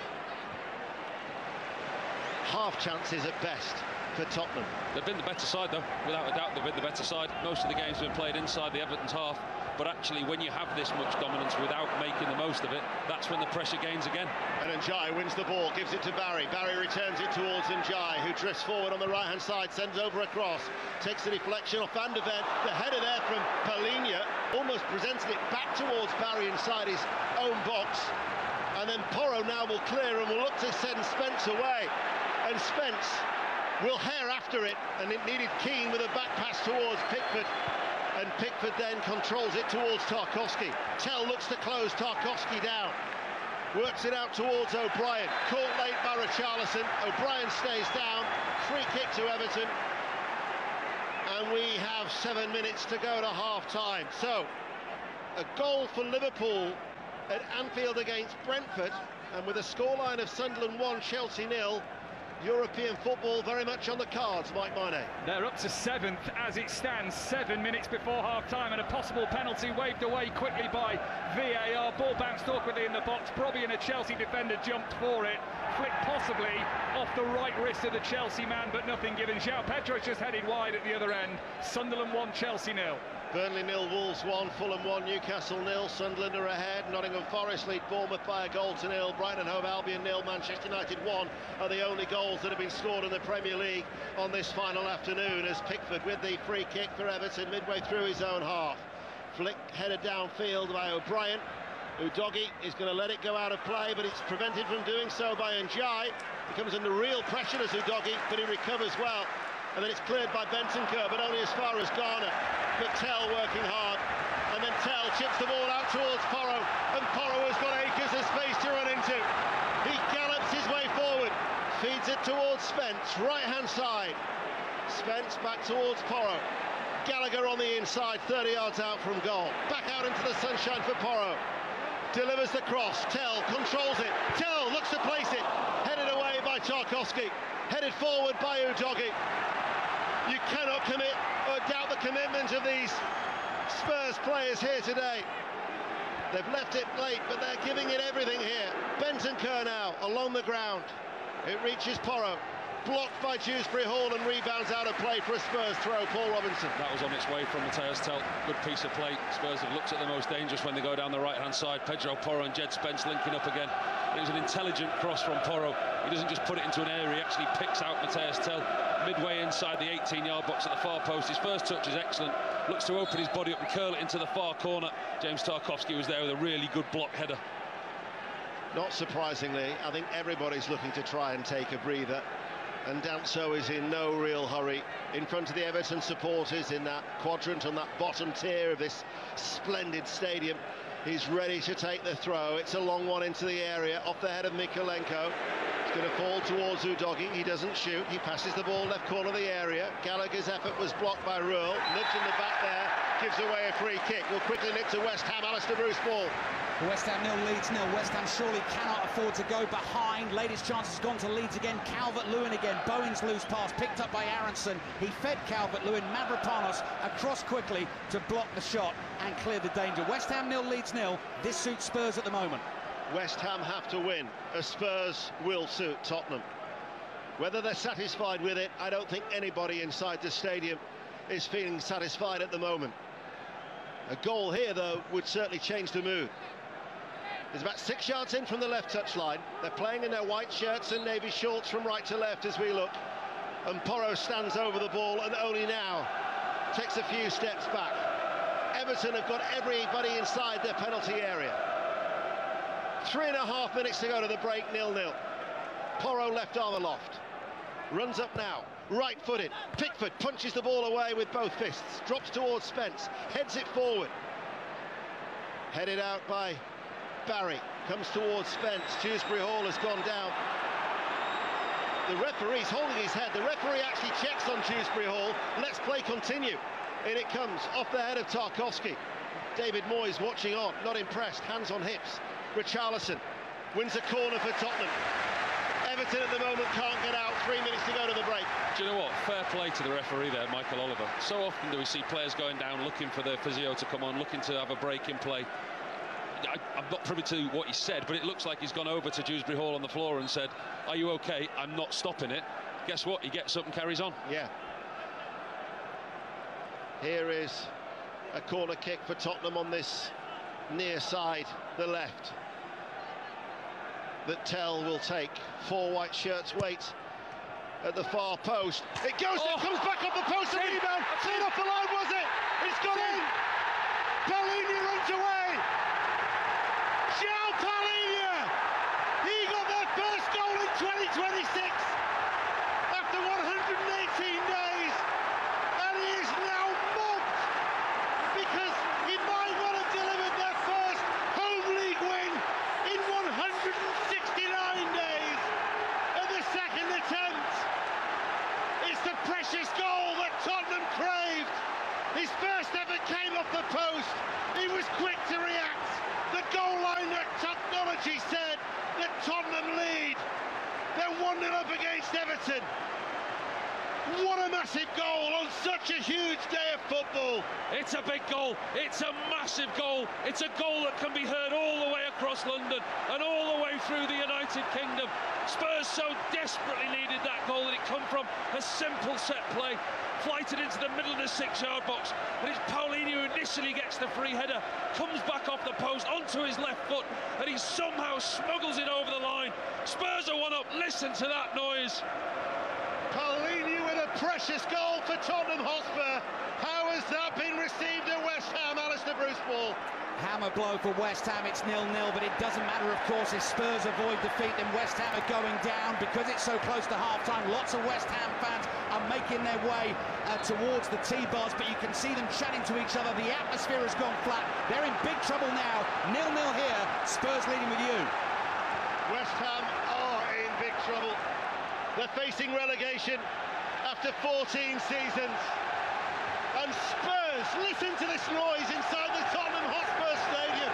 Half chances at best for Tottenham. They've been the better side, though, without a doubt. They've been the better side. Most of the games have been played inside the Everton's half, but actually when you have this much dominance without making the most of it, that's when the pressure gains again. And Njai wins the ball, gives it to Barry. Barry returns it towards Njai, who drifts forward on the right-hand side, sends over a cross, takes the deflection off Van de Ven. The header there from Paulinho, almost presented it back towards Barry inside his own box. And then Porro now will clear and will look to send Spence away. And Spence will hair after it, and it needed Keane with a back pass towards Pickford, and Pickford then controls it towards Tarkowski. Tell looks to close Tarkowski down. Works it out towards O'Brien. Caught late by Richarlison. O'Brien stays down. Free kick to Everton. And we have seven minutes to go to half-time. So, a goal for Liverpool at Anfield against Brentford. And with a scoreline of Sunderland one, Chelsea nil, European football very much on the cards, Mike Mine. They're up to seventh as it stands, seven minutes before half-time, and a possible penalty waved away quickly by V A R. Ball bounced awkwardly in the box. Probably and a Chelsea defender jumped for it. Flicked possibly off the right wrist of the Chelsea man, but nothing given. João Pedro's just headed wide at the other end. Sunderland one, Chelsea nil. Burnley nil, Wolves one, Fulham one, Newcastle nil. Sunderland are ahead. Nottingham Forest lead Bournemouth by a goal to nil. Brighton and Hove Albion nil, Manchester United one are the only goals that have been scored in the Premier League on this final afternoon, as Pickford with the free kick for Everton midway through his own half. Flick headed downfield by O'Brien. Udogie is going to let it go out of play, but it's prevented from doing so by Ndiaye. He comes under real pressure as Udogie, but he recovers well. And then it's cleared by Bentancur, but only as far as Garner. But Tell working hard, and then Tell chips the ball out towards Porro, and Porro has got acres of space to run into. He gallops his way forward, feeds it towards Spence, right-hand side. Spence back towards Porro. Gallagher on the inside, thirty yards out from goal. Back out into the sunshine for Porro. Delivers the cross. Tell controls it. Tell looks to place it. Headed away by Tarkowski. Headed forward by Udogie. You cannot commit or doubt the commitment of these Spurs players here today. They've left it late, but they're giving it everything here. Bentancur now along the ground. It reaches Porro. Blocked by Dewsbury Hall and rebounds out of play for a Spurs throw. Paul Robinson. That was on its way from Matthias Tell. Good piece of play. Spurs have looked at the most dangerous when they go down the right-hand side. Pedro Porro and Jed Spence linking up again. It was an intelligent cross from Porro. He doesn't just put it into an area, he actually picks out Matthias Tell midway inside the eighteen-yard box at the far post. His first touch is excellent. Looks to open his body up and curl it into the far corner. James Tarkowski was there with a really good block header. Not surprisingly, I think everybody's looking to try and take a breather. And Danso is in no real hurry in front of the Everton supporters in that quadrant on that bottom tier of this splendid stadium. He's ready to take the throw. It's a long one into the area, off the head of Mykolenko. It's going to fall towards Udogie. He doesn't shoot. He passes the ball left corner of the area. Gallagher's effort was blocked by Ruel. Nudged in the back there, gives away a free kick. Will quickly nick to West Ham. Alistair Bruce ball. West Ham nil, Leeds nil. West Ham surely cannot afford to go behind. Latest chance has gone to Leeds again. Calvert-Lewin again. Bowen's loose pass picked up by Aronson. He fed Calvert-Lewin. Mavropanos across quickly to block the shot and clear the danger. West Ham nil, Leeds nil. This suits Spurs at the moment. West Ham have to win, as Spurs will suit Tottenham. Whether they're satisfied with it, I don't think anybody inside the stadium is feeling satisfied at the moment. A goal here, though, would certainly change the mood. There's about six yards in from the left touchline. They're playing in their white shirts and navy shorts from right to left as we look. And Porro stands over the ball and only now takes a few steps back. Everton have got everybody inside their penalty area. Three and a half minutes to go to the break, nil nil. Porro left arm aloft. Runs up now, right-footed. Pickford punches the ball away with both fists. Drops towards Spence, heads it forward. Headed out by Barry, comes towards Spence. Dewsbury Hall has gone down. The referee's holding his head. The referee actually checks on Dewsbury Hall. Let's play continue. In it comes, off the head of Tarkowski. David Moyes watching on, not impressed. Hands on hips. Richarlison wins a corner for Tottenham. Everton at the moment can't get out. Three minutes to go to the break. Do you know what? Fair play to the referee there, Michael Oliver. So often do we see players going down looking for their physio to come on, looking to have a break in play. I, I'm not privy to what he said, but it looks like he's gone over to Dewsbury Hall on the floor and said, "Are you okay? I'm not stopping it." Guess what? He gets up and carries on. Yeah. Here is a corner kick for Tottenham on this near side, the left, that Tell will take. Four white shirts wait at the far post. It goes, oh. It comes back off the post and rebound. Cleared off the line, was it? It's gone in. Palhinha runs away. João Palhinha. He got their first goal in twenty twenty-six after one hundred eighteen days, and he is now mobbed because he might not have delivered their first home league win in one hundred line that technology said that Tottenham lead. They're one nil up against Everton. What a massive goal on such a huge day of football. It's a big goal. It's a massive goal. It's a goal that can be heard all the way across London and all the way through the United Kingdom. Spurs so desperately needed that goal, that it come from a simple set play, flighted into the middle of the six-yard box, and it's Paulinho who initially gets the free header, comes back off the post onto his left foot, and he somehow smuggles it over the line. Spurs are one up. Listen to that noise. Paulinho with a precious goal for Tottenham Hotspur. How has that been received at West Ham, Alistair Bruce Ball? Hammer blow for West Ham. It's nil nil, but it doesn't matter, of course, if Spurs avoid defeat, then West Ham are going down because it's so close to half-time. Lots of West Ham fans are making their way uh, towards the T-bars, but you can see them chatting to each other. The atmosphere has gone flat. They're in big trouble now. nil nil here. Spurs leading with you. West Ham are in big trouble. They're facing relegation after fourteen seasons. And Spurs, listen to this noise inside the Tottenham Hotspur Stadium.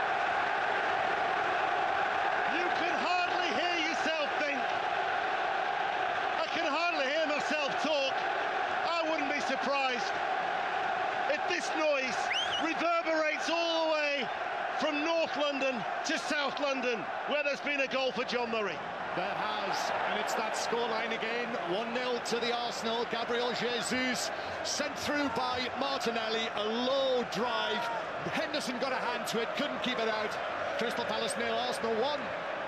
You can hardly hear yourself think. I can hardly hear myself talk. I wouldn't be surprised if this noise reverberates all the way from North London to South London, where there's been a goal for John Murray. There has, and it's that scoreline again, one nil to the Arsenal. Gabriel Jesus sent through by Martinelli, a low drive. Henderson got a hand to it, couldn't keep it out. Crystal Palace nil, Arsenal one.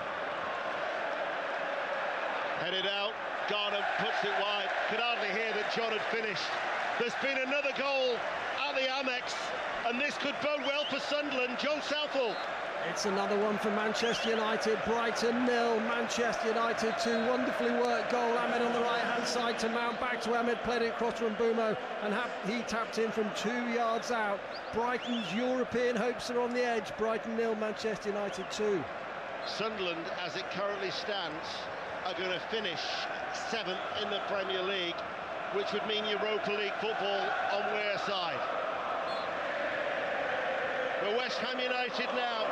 Headed out, Garner puts it wide. Could hardly hear that John had finished. There's been another goal at the Amex, and this could bode well for Sunderland. John Southall. It's another one for Manchester United. Brighton nil, Manchester United two. Wonderfully worked goal. Ahmed on the right-hand side to Mount, back to Ahmed, played it across from Mbeumo, and he tapped in from two yards out. Brighton's European hopes are on the edge. Brighton nil, Manchester United two. Sunderland, as it currently stands, are going to finish seventh in the Premier League, which would mean Europa League football on their side. For West Ham United now,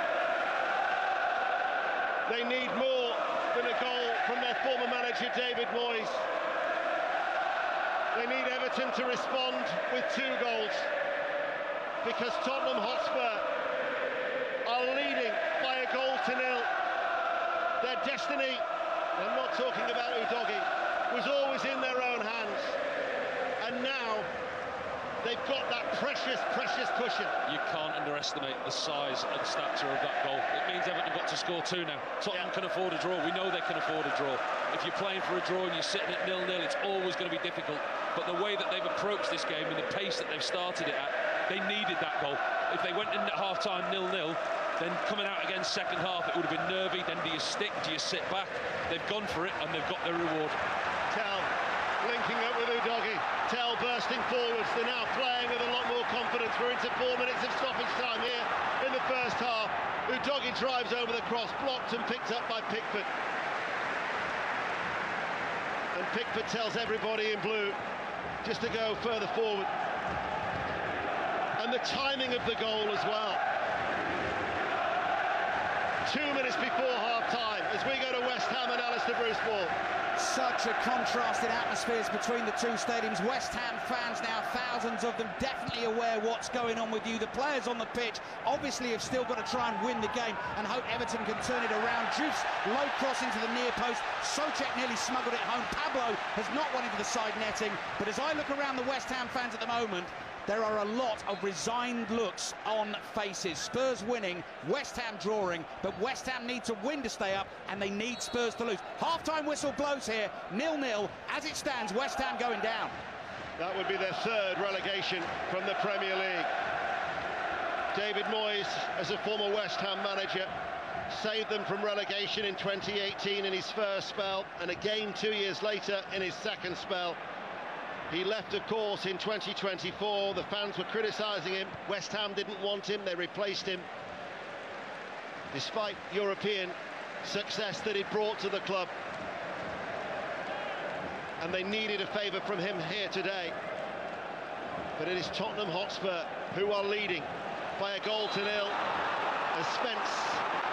they need more than a goal from their former manager David Moyes. They need Everton to respond with two goals, because Tottenham Hotspur are leading by a goal to nil. Their destiny, I'm not talking about Udogie, was always in their own hands, and now they've got that precious, precious cushion. You can't underestimate the size and stature of that goal. It means Everton have got to score two now. Tottenham yeah. can afford a draw. We know they can afford a draw. If you're playing for a draw and you're sitting at nil nil, it's always going to be difficult. But the way that they've approached this game and the pace that they've started it at, they needed that goal. If they went in at half-time nil nil, then coming out again second half, it would have been nervy. Then do you stick? Do you sit back? They've gone for it and they've got their reward. Tell linking up with Udogie. Tell bursting forwards. They're now playing with a lot more confidence. We're into four minutes of stoppage time here in the first half. Udogie drives over the cross, blocked and picked up by Pickford. And Pickford tells everybody in blue just to go further forward. And the timing of the goal as well. Two minutes before half-time as we go to West Ham and Alistair Bruce Ball. Such a contrasted atmospheres between the two stadiums. West Ham fans now, thousands of them, definitely aware what's going on with you. The players on the pitch obviously have still got to try and win the game and hope Everton can turn it around. Juice, low cross into the near post. Souček nearly smuggled it home. Pablo has not won into the side netting. But as I look around the West Ham fans at the moment, there are a lot of resigned looks on faces. Spurs winning, West Ham drawing, but West Ham need to win to stay up, and they need Spurs to lose. Half-time whistle blows here, nil nil. As it stands, West Ham going down. That would be their third relegation from the Premier League. David Moyes, as a former West Ham manager, saved them from relegation in twenty eighteen in his first spell, and again two years later in his second spell. He left, of course, in twenty twenty-four. The fans were criticising him. West Ham didn't want him. They replaced him. Despite European success that he brought to the club. And they needed a favour from him here today. But it is Tottenham Hotspur who are leading by a goal to nil. As Spence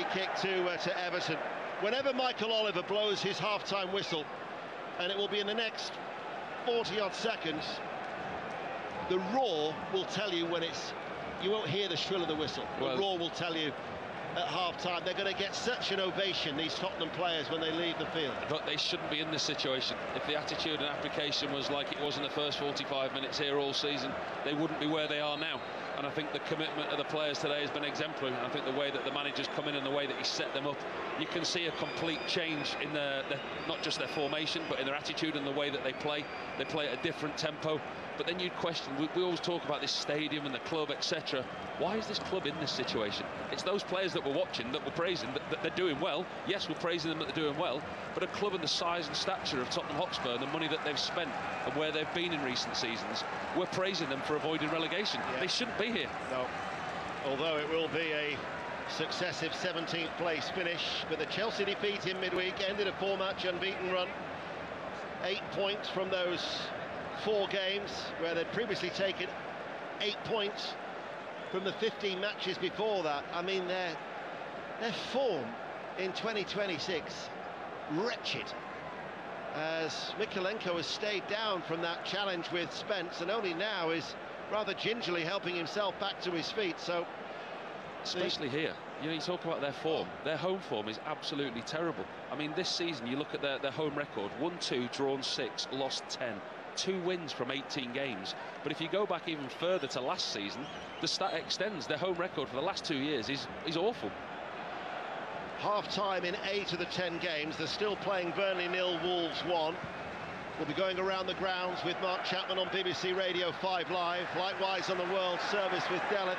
free kick to uh, to Everton. Whenever Michael Oliver blows his half-time whistle, and it will be in the next forty odd seconds, the roar will tell you when it's, you won't hear the shrill of the whistle. The well, roar will tell you at half-time. They're going to get such an ovation, these Tottenham players, when they leave the field. But they shouldn't be in this situation. If the attitude and application was like it was in the first forty-five minutes here all season, they wouldn't be where they are now. And I think the commitment of the players today has been exemplary. And I think the way that the manager's come in and the way that he set them up, you can see a complete change in their, their not just their formation, but in their attitude and the way that they play. They play at a different tempo. But then you'd question, we, we always talk about this stadium and the club, et cetera. Why is this club in this situation? It's those players that we're watching, that we're praising, that, that they're doing well. Yes, we're praising them that they're doing well, but a club in the size and stature of Tottenham Hotspur and the money that they've spent and where they've been in recent seasons, we're praising them for avoiding relegation. Yeah. They shouldn't be here. No. Although it will be a successive seventeenth place finish, but the Chelsea defeat in midweek ended a four-match unbeaten run. Eight points from those four games where they'd previously taken eight points from the fifteen matches before that. I mean, their their form in twenty twenty-six wretched, as Mykolenko has stayed down from that challenge with Spence and only now is rather gingerly helping himself back to his feet. So especially here, you know, you talk about their form, their home form is absolutely terrible. I mean, this season you look at their, their home record, won two, drawn six, lost ten. Two wins from eighteen games. But if you go back even further to last season, the stat extends. Their home record for the last two years is, is awful. Half-time in eight of the ten games. They're still playing Burnley nil, Wolves one. We'll be going around the grounds with Mark Chapman on B B C Radio five Live. Likewise on the World Service with Dellett.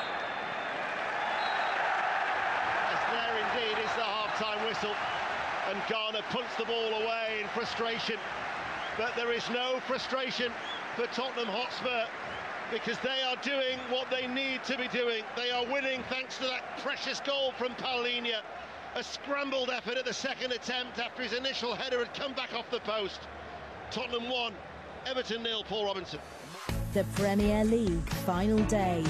As there indeed is the half-time whistle. And Garner punts the ball away in frustration. But there is no frustration for Tottenham Hotspur because they are doing what they need to be doing. They are winning thanks to that precious goal from Paulinho. A scrambled effort at the second attempt after his initial header had come back off the post. Tottenham one, Everton nil, Paul Robinson. The Premier League final day,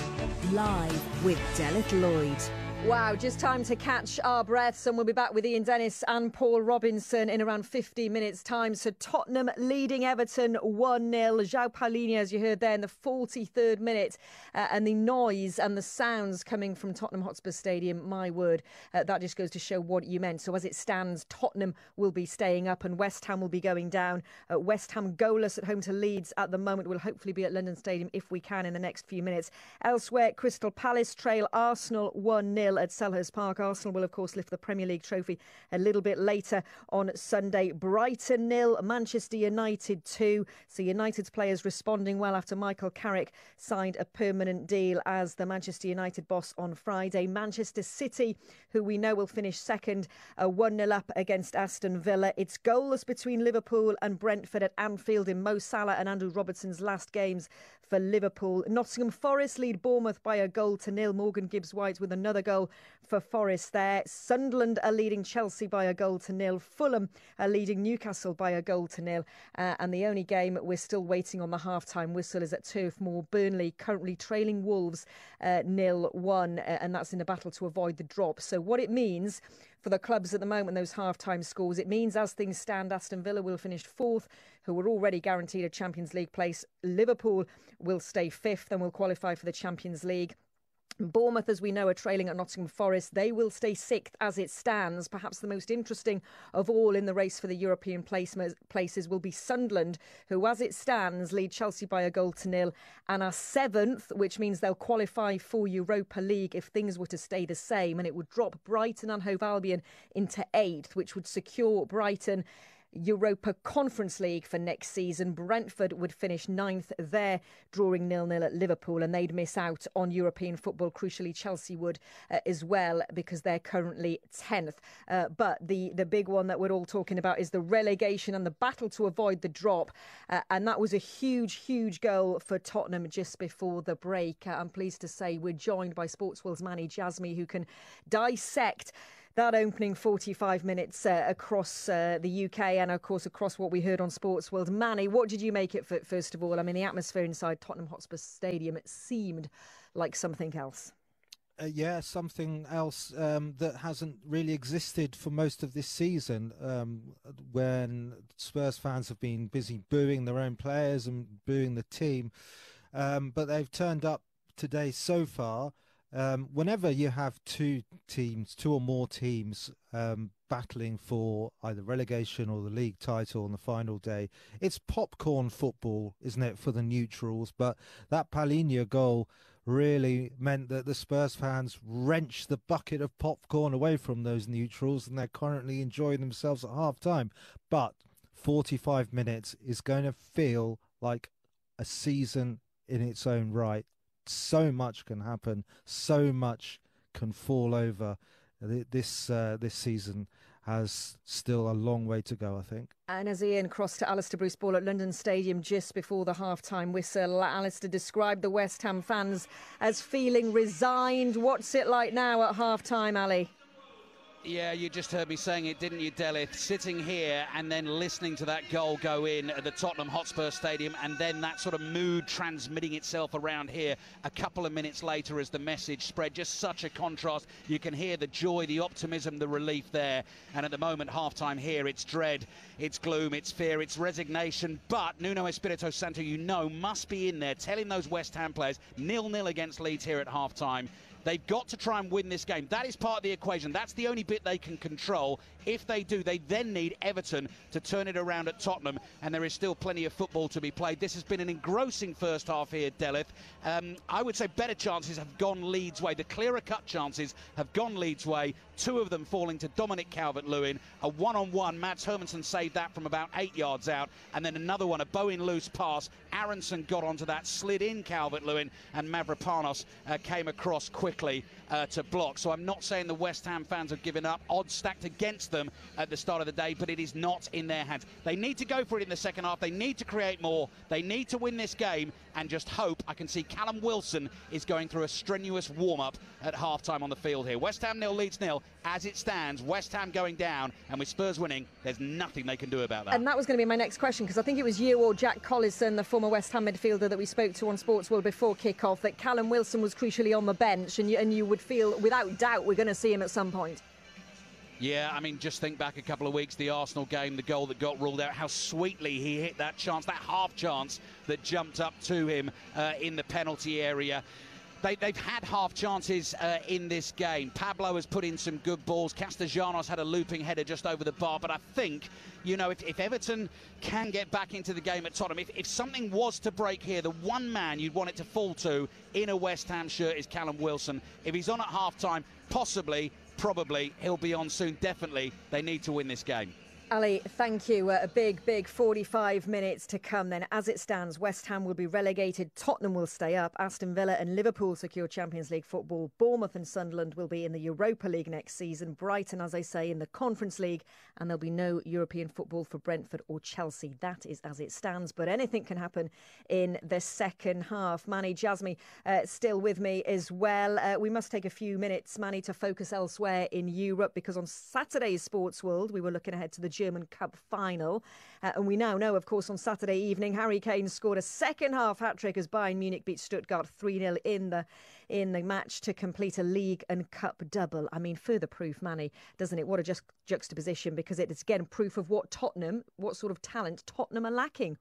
live with Dellett Lloyd. Wow, just time to catch our breaths, and we'll be back with Ian Dennis and Paul Robinson in around fifteen minutes' time. So Tottenham leading Everton one nil. João Paulinho, as you heard there, in the forty-third minute. Uh, and the noise and the sounds coming from Tottenham Hotspur Stadium, my word, uh, that just goes to show what you meant. So as it stands, Tottenham will be staying up and West Ham will be going down. Uh, West Ham goalless at home to Leeds at the moment. Will hopefully be at London Stadium if we can in the next few minutes. Elsewhere, Crystal Palace trail Arsenal one nil at Selhurst Park. Arsenal will, of course, lift the Premier League trophy a little bit later on Sunday. Brighton nil, Manchester United two. So United's players responding well after Michael Carrick signed a permanent deal as the Manchester United boss on Friday. Manchester City, who we know will finish second, uh, one nil up against Aston Villa. It's goalless between Liverpool and Brentford at Anfield in Mo Salah and Andrew Robertson's last games for Liverpool. Nottingham Forest lead Bournemouth by a goal to nil. Morgan Gibbs-White with another goal for Forest there. Sunderland are leading Chelsea by a goal to nil. Fulham are leading Newcastle by a goal to nil. Uh, and the only game we're still waiting on the half-time whistle is at Turf Moor. Burnley currently trailing Wolves uh, nil one, uh, and that's in a battle to avoid the drop. So what it means for the clubs at the moment, those half-time scores, it means as things stand, Aston Villa will finish fourth, who were already guaranteed a Champions League place. Liverpool will stay fifth and will qualify for the Champions League. Bournemouth, as we know, are trailing at Nottingham Forest. They will stay sixth as it stands. Perhaps the most interesting of all in the race for the European places will be Sunderland, who, as it stands, lead Chelsea by a goal to nil and are seventh, which means they'll qualify for Europa League if things were to stay the same. And it would drop Brighton and Hove Albion into eighth, which would secure Brighton Europa Conference League for next season. Brentford would finish ninth there, drawing nil nil at Liverpool, and they'd miss out on European football. Crucially, Chelsea would uh, as well, because they're currently tenth. Uh, but the, the big one that we're all talking about is the relegation and the battle to avoid the drop. Uh, and that was a huge, huge goal for Tottenham just before the break. Uh, I'm pleased to say we're joined by Sportsworld's Manny Jasmy, who can dissect that opening forty-five minutes uh, across uh, the U K and, of course, across what we heard on Sports World. Manny, what did you make it for, first of all? I mean, the atmosphere inside Tottenham Hotspur Stadium, it seemed like something else. Uh, yeah, something else um, that hasn't really existed for most of this season, um, when Spurs fans have been busy booing their own players and booing the team. Um, but they've turned up today so far. Um, whenever you have two teams, two or more teams um, battling for either relegation or the league title on the final day, it's popcorn football, isn't it, for the neutrals? But that Palhinha goal really meant that the Spurs fans wrenched the bucket of popcorn away from those neutrals, and they're currently enjoying themselves at half-time. But forty-five minutes is going to feel like a season in its own right. So much can happen, so much can fall over. This uh, this season has still a long way to go, I think. And as Ian crossed to Alistair Bruce Ball at London Stadium just before the half-time whistle, Alistair described the West Ham fans as feeling resigned. What's it like now at half-time, Ali? Yeah, you just heard me saying it, didn't you, Delith? Sitting here and then listening to that goal go in at the Tottenham Hotspur Stadium, and then that sort of mood transmitting itself around here a couple of minutes later as the message spread. Just such a contrast. You can hear the joy, the optimism, the relief there. And at the moment, half-time here, it's dread, it's gloom, it's fear, it's resignation. But Nuno Espirito Santo, you know, must be in there telling those West Ham players, nil-nil against Leeds here at half-time. They've got to try and win this game. That is part of the equation. That's the only bit they can control. If they do, they then need Everton to turn it around at Tottenham, and there is still plenty of football to be played. This has been an engrossing first half here, Delith. Um, I would say better chances have gone Leeds' way. The clearer-cut chances have gone Leeds' way. Two of them falling to Dominic Calvert-Lewin. A one-on-one, Mads Hermansen saved that from about eight yards out, and then another one, a Bowen loose pass. Aronson got onto that, slid in Calvert-Lewin, and Mavropanos uh, came across quickly uh, to block. So I'm not saying the West Ham fans have given up. Odds stacked against them at the start of the day, but it is not in their hands. They need to go for it in the second half. They need to create more. They need to win this game and just hope. I can see Callum Wilson is going through a strenuous warm-up at half-time on the field here. West Ham nil, Leeds nil. As it stands, West Ham going down, and with Spurs winning, there's nothing they can do about that. And that was going to be my next question, because I think it was you or Jack Collison, the former West Ham midfielder that we spoke to on Sportsworld before kick-off, that Callum Wilson was crucially on the bench, and you, and you would feel, without doubt, we're going to see him at some point. Yeah, I mean, just think back a couple of weeks, the Arsenal game, the goal that got ruled out, how sweetly he hit that chance, that half chance that jumped up to him uh, in the penalty area. They, they've had half chances uh, in this game. Pablo has put in some good balls. Castellanos had a looping header just over the bar. But I think, you know, if, if Everton can get back into the game at Tottenham, if, if something was to break here, the one man you'd want it to fall to in a West Ham shirt is Callum Wilson. If he's on at half-time, possibly, probably, he'll be on soon. Definitely, they need to win this game. Ali, thank you. Uh, a big, big forty-five minutes to come then. As it stands, West Ham will be relegated. Tottenham will stay up. Aston Villa and Liverpool secure Champions League football. Bournemouth and Sunderland will be in the Europa League next season. Brighton, as I say, in the Conference League. And there'll be no European football for Brentford or Chelsea. That is as it stands. But anything can happen in the second half. Manny Jasmi uh, still with me as well. Uh, we must take a few minutes, Manny, to focus elsewhere in Europe, because on Saturday's Sports World, we were looking ahead to the German Cup final. Uh, and we now know, of course, on Saturday evening, Harry Kane scored a second-half hat-trick as Bayern Munich beat Stuttgart three nil in the in the match to complete a league and cup double. I mean, further proof, Manny, doesn't it? What a just juxtaposition, because it is, again, proof of what Tottenham, what sort of talent Tottenham are lacking.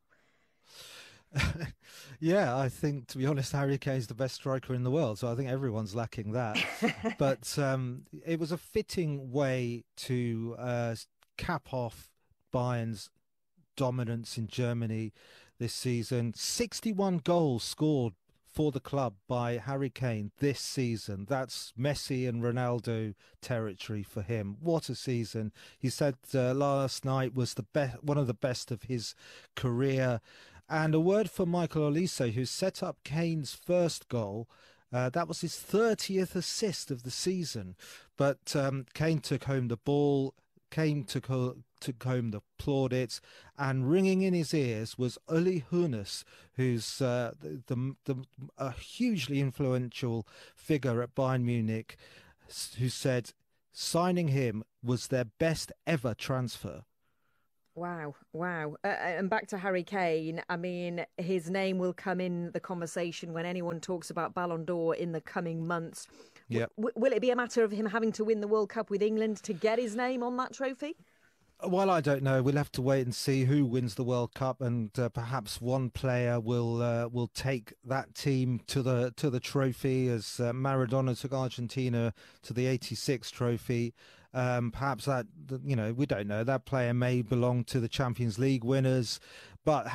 Yeah, I think, to be honest, Harry Kane's the best striker in the world, so I think everyone's lacking that. But um, it was a fitting way to uh, cap off Bayern's dominance in Germany this season. sixty-one goals scored for the club by Harry Kane this season. That's Messi and Ronaldo territory for him. What a season. He said uh, last night was the best, one of the best of his career. And a word for Michael Olise, who set up Kane's first goal. Uh, that was his thirtieth assist of the season. But um, Kane took home the ball. Kane took, ho took home the plaudits, and ringing in his ears was Uli Hoeneß, who's uh, the, the, the, a hugely influential figure at Bayern Munich, who said signing him was their best ever transfer. Wow, wow. Uh, and back to Harry Kane. I mean, his name will come in the conversation when anyone talks about Ballon d'Or in the coming months. Yeah. W- will it be a matter of him having to win the World Cup with England to get his name on that trophy? Well, I don't know. We'll have to wait and see who wins the World Cup, and uh, perhaps one player will uh, will take that team to the to the trophy, as uh, Maradona took Argentina to the eighty-six trophy. Um, perhaps that, you know, we don't know. That player may belong to the Champions League winners, but